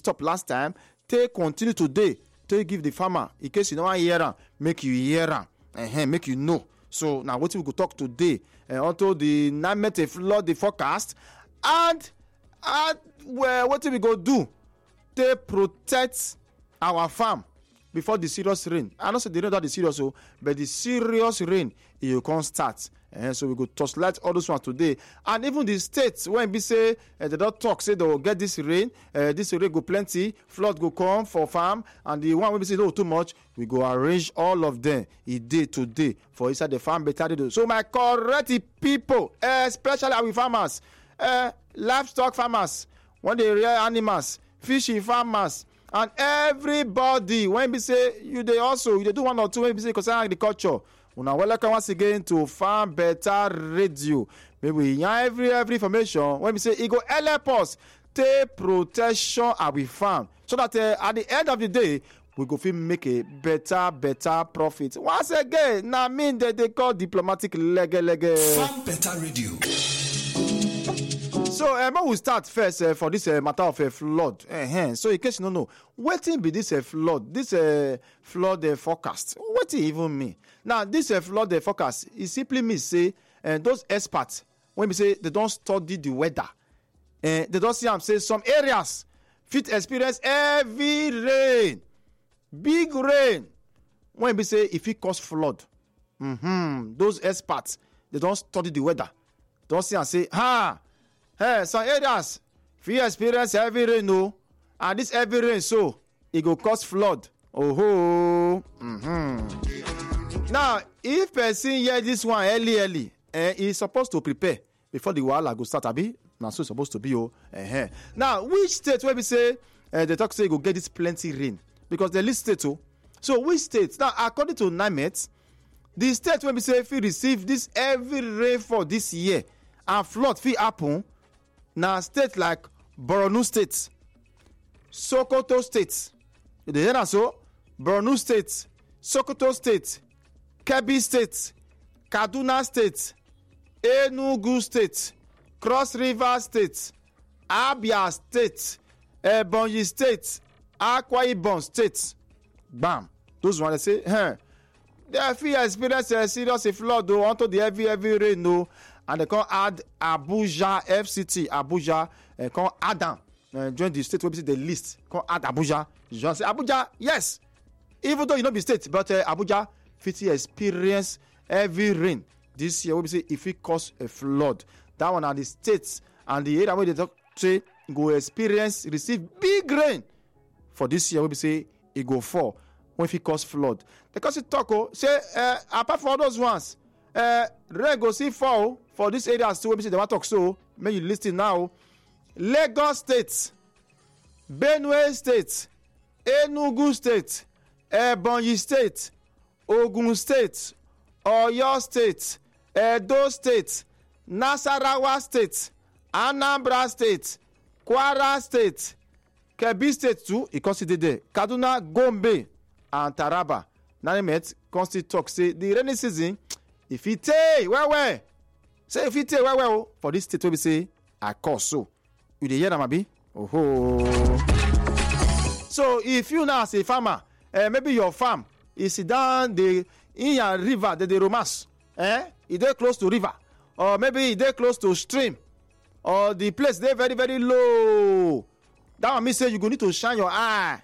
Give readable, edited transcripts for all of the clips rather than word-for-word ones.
stop last time, take continue today. Take give the farmer in case you don't want to hear am, make you hear am, make you know. So now what we go talk today, until the 9 minute flood the forecast, and what we go do to protect our farm before the serious rain. I know say the rain not the serious, but the serious rain it will come start. So we go torchlight all those ones today, and even the states when we say they don't talk, say they will get this rain go plenty, flood go come for farm, and the one when we say no too much, we go arrange all of them day today for inside the farm better do. So my correct people, especially our farmers, livestock farmers, when they rear animals, fishy farmers, and everybody when we say you they do one or two when we say concern agriculture. Una welcome once again to Farm Better Radio. Maybe every information when we say it go help us take protection of we farm, so that at the end of the day we go fit make a better profit. Once again, now mean that they call diplomatic lege. Farm Better Radio. So we start first for this matter of a flood. So in case you don't know, what be this flood? This flood forecast. What it even mean? Now this flood forecast, it simply means say those experts when we say they don't study the weather, they don't see them say some areas fit experience heavy rain, big rain. When we say if it cause flood, those experts they don't study the weather, don't see and say some areas if experience heavy rain, and this heavy rain so it go cause flood. Now, if person hear this one early, he's supposed to prepare before the wahala go start. Abi, now so it's supposed to be. Now, which state where we say the talk say go get this plenty rain? Because the list state So which states? Now, according to NIMET, the state where we say if we receive this heavy rainfall this year and flood fit happen. Now, state like Borno State, Sokoto State, you hear that so? Borno State, Sokoto State, Kebbi State, Kaduna State, Enugu State, Cross River State, Abia State, Ebonyi State, Akwa Ibom State. Bam. Those ones they say, they feel experience a serious flood onto the heavy rain, and they can add Abuja FCT. Abuja can add them. Join the state where we see the list. Can add Abuja. You just say Abuja, yes. Even though you know the state, but Abuja 50 experience heavy rain this year. We say if it cause a flood, that one are the states and the area where they talk say go receive big rain for this year. We say it go fall when it cause flood. Because it talk say apart from all those ones, rain go see fall for this area too. We say they want talk so. May you listen now. Lagos State, Benue State, Enugu State, Ebonyi State, Ogun State, Oyo State, Edo State, Nasarawa State, Anambra State, Kwara State, Kebbi State too, e consider there, Kaduna, Gombe, and Taraba. Nanimet constitute talk say the rainy season, if it take well, say if it take well for this state, we say I cause so. You dey hear am abi? So if you now as a farmer, maybe your farm is down in a river, the romance, it dey close to river, or maybe it dey close to stream, or the place dey very very low. That one mean say you go need to shine your eye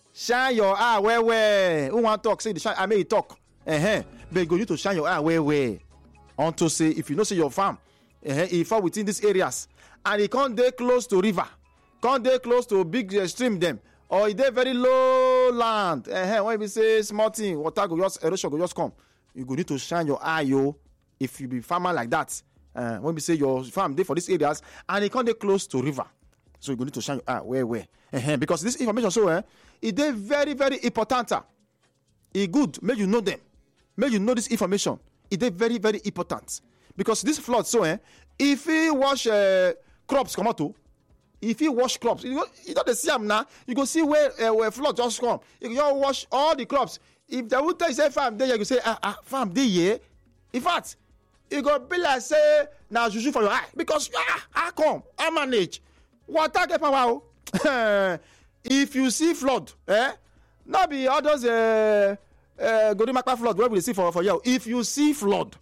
well. Who want talk say the shine? I may talk, but you go need to shine your eye well. Unto say if you know say your farm, it fall within these areas, and it can't dey close to river, can't dey close to big stream them, or it dey very low land. When we say small thing, water go just erosion go just come. You go need to shine your eye, if you be farmer like that. When we say your farm dey for these areas and it can't dey close to river, so you go need to shine your eye where. Because this information so it dey very very important. It good make you know them, make you know this information. It dey very very important because this flood so if you wash crops come out, if you wash crops, you don't see them now. You go see where flood just come. You just wash all the crops. If they would tell you say farm there, you go say farm there here. In fact, it go be like say now juju for your eye because I come I manage water get power. if you see flood, not be all those Godimakpa flood where we see for you. If you see flood,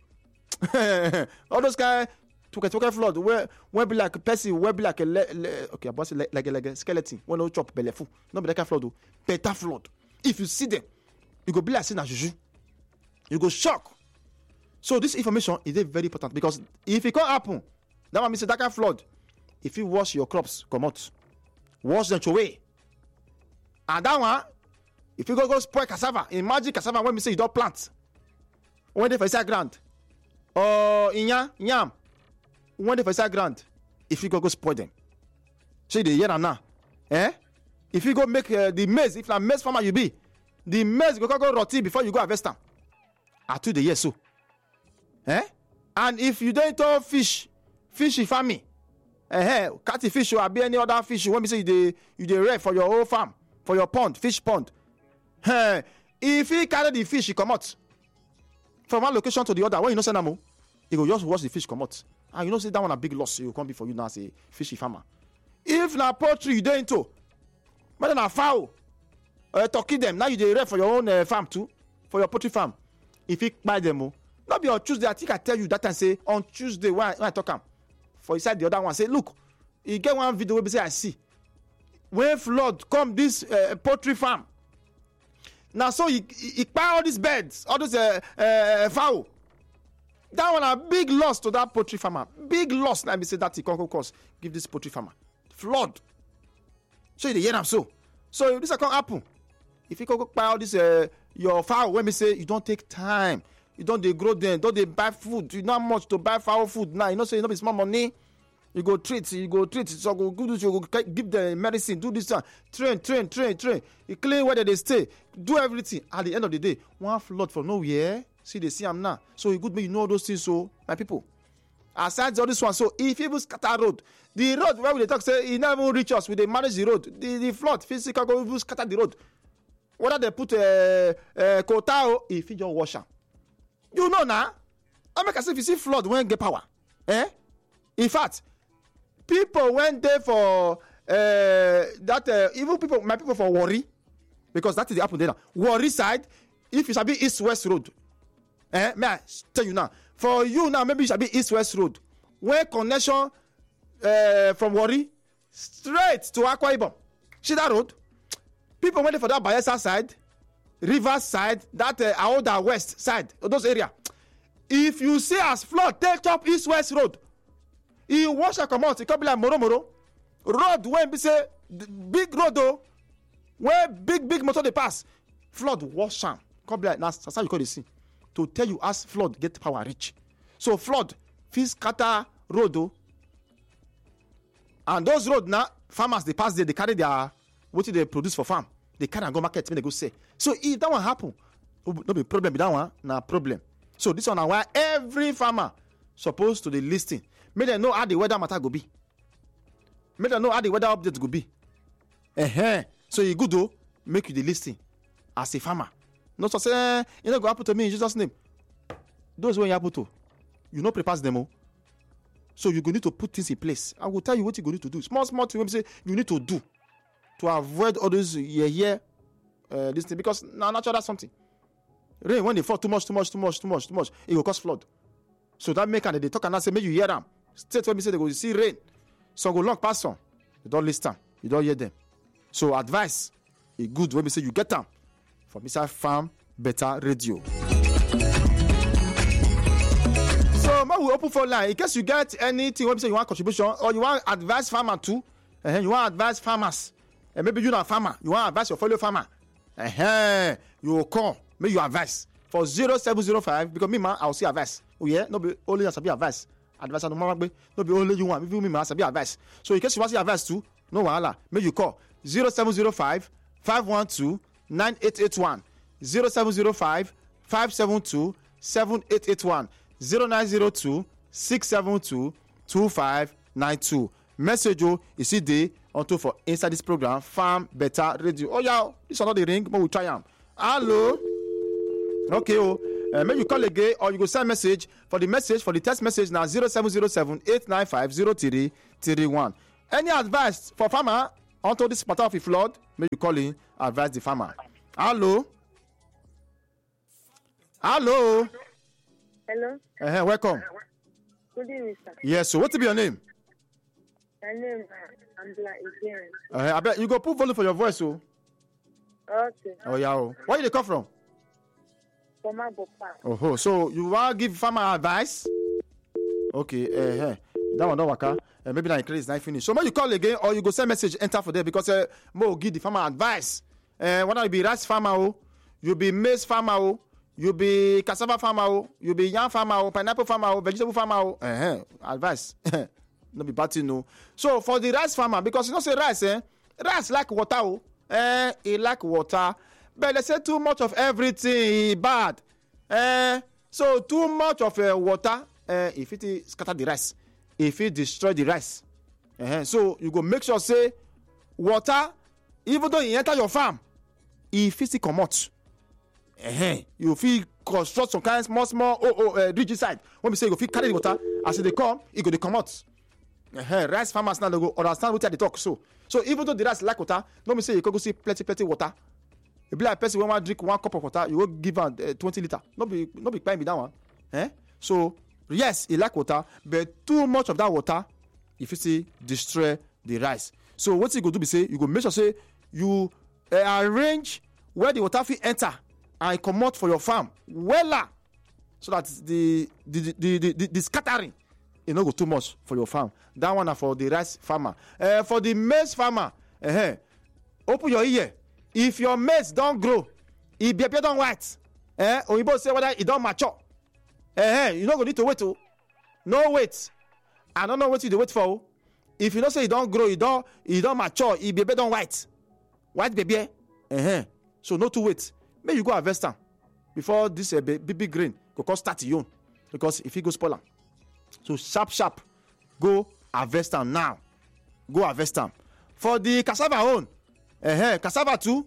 all those kind toke flood where be like person, where be like okay, I boss like a skeleton, when no chop belle full. Not be that kind of flood, better flood. If you see them, you go be like saying juju. You go shock. So this information is very important because if it can't happen, that one means that kind of flood. If you wash your crops, come out, wash them away, and that one, if you go spoil cassava, imagine cassava when we say you don't plant, when they for inside ground, or yam, when they for inside ground, if you go spoil them, say the year now, if you go make the maize, if na maize farmer you be, the maize go rotty before you go harvest them. At 2 the year so, and if you don't eat fish farming, catfish or be any other fish, when we say you rear for your whole farm, for your pond, fish pond. If he carry the fish, he come out from one location to the other. When you know say namo, he go just watch the fish come out, and you know say that one a big loss. It will come be for you now as a fishy farmer. If na poultry you dey into, but na fowl, turkey them now you dey rear for your own farm too, for your poultry farm. If he buy them, not be on Tuesday. I think I tell you that and say on Tuesday when I talk am for inside the other one. Say look, you get one video where we say I see when flood come this poultry farm. Now so he buy all these birds, all those fowl. That one a big loss to that poultry farmer. Big loss. Let me say that he can cause give this poultry farmer flood. So you hear them so. So if this can happen, if you go buy all this your fowl, when we say you don't take time, you don't they grow them, don't they buy food, you not much to buy fowl food now. You know, say you know be small money. You go treat. So go good. You go give them medicine. Do this one. Train. You clean where they stay. Do everything. At the end of the day, one flood from nowhere. See they see them now. So it good me you know those things. So my people, aside all this one. So if you scatter road, the road where we talk say it never reach us. We they manage the road. The flood physical go even scatter the road. Whether they put quota if you just wash them. You know now. I make as if you see flood when get power. In fact, people went there for that even people, my people for Warri, because that is the happen there now. Warri side, if you shall be east-west road, may I tell you now, for you now, maybe you shall be east-west road. Where connection from Warri straight to Akwa Ibom. See that road? People went there for that Bayelsa side, Rivers side, that Aoda West side, those area. If you see as flood, take up east-west road. He wash come out, it can be like Moro. Road when we say big road though, where big motor they pass, flood wash am. Come be like that's how you call the scene. To tell you as flood get power reach. So flood, fit scatter road though. And those road now, farmers they pass there, they carry their what they produce for farm. They carry and go market when they go sell. So if that one happen, no be problem with that one, na problem. So this one na why every farmer supposed to the listing. Make them know how the weather matter go be. Make them know how the weather update go be. So you good though, make you the listing as a farmer. Not to say, you know, go happen to me in Jesus' name. Those when you happen to, you know, prepare them all. So you go need to put things in place. I will tell you what you go need to do. Small things say you need to do to avoid all those this thing, because now natural that's something. Rain when they fall too much, it will cause flood. So that make and they talk and I say, make you hear them. State when we say they go see rain. So go long pass on. You don't listen. You don't hear them. So advice is good when we say you get them from Mr. Farm Better Radio. So now we open for line. In case you get anything when we say you want contribution or you want advice farmer too, you want advice farmers, and maybe you're not a farmer, you want advice your fellow farmer, you will call, make you advice for 0705 because me man I'll see advice. Oh yeah, no be only as be advice. Advice no matter no be only you want. If you me as be advice. So in case you want to see advice too, no wahala. Make you call 0705 512 9881 0705 572 7881 0902 672 2592. Message you see there until for inside this program Farm Better Radio. Oh yeah, this is not the ring, but we try am. Hello. Okay, maybe you call again or you go send message for the text message now 0707 895 0331. Any advice for farmer onto this matter of a flood, make you call in, advise the farmer. Hello. Hello. Welcome. Good evening, sir. Yes, so what will be your name? My name is Ambla Ijerin. I bet you go put volume for your voice, so. Okay. Oh, yeah. Where you come from? From Abopa. Oh, so you want to give farmer advice? Okay, that one don't work. Maybe that increase not finish. So when you call again or you go send message enter for there because more give the farmer advice. Whether you be rice farmer, you be maize farmer, you be cassava farmer, you be yam farmer, pineapple farmer, vegetable farmer. Advice. No be bad thing, no. So for the rice farmer, because you know say rice, rice like water, it like water. But they say too much of everything bad. So too much of water, if it scatter the rice, if it destroy the rice. So you go make sure say water, even though you enter your farm, if it come out, you feel construct some kind small ridge side. When we say you feel carry the water, as they come, it go they come out. Rice farmers now they go understand what they talk. So even though the rice like water, let me say you go see plenty water. It be like person when want drink 1 cup of water, you will give am 20 liters. No be paying me that one. So yes, it like water, but too much of that water, if you see, destroy the rice. So what you go do be say you go make sure say you arrange where the water fit enter and come out for your farm wella, so that the scattering it no go too much for your farm. That one are for the rice farmer. For the maize farmer, open your ear. If your maize don't grow, it be appear don white, oyibo say whether it don't mature, you no go need to wait. No wait. I don't know what you dey wait for. If you know say it don't grow, it don't mature, it be appear don white baby. So no to wait. May you go harvest am before this big grain go come start your own, because if it go spoil am. So sharp go harvest am now. Go harvest am. For the cassava own, cassava too,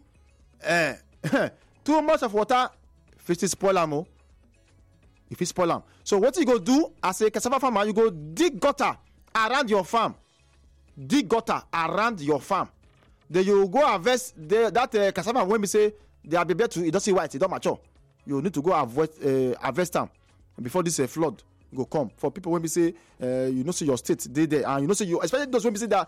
too much of water fit spoil am. If it spoil am, so what you go do as a cassava farmer, you go dig gutter around your farm. Dig gutter around your farm. Then you go harvest that cassava when we say they are baby to it doesn't white, it don't mature. You need to go harvest them before this flood go come. For people when we say you know say your state they there, and you know say you, especially those when we say that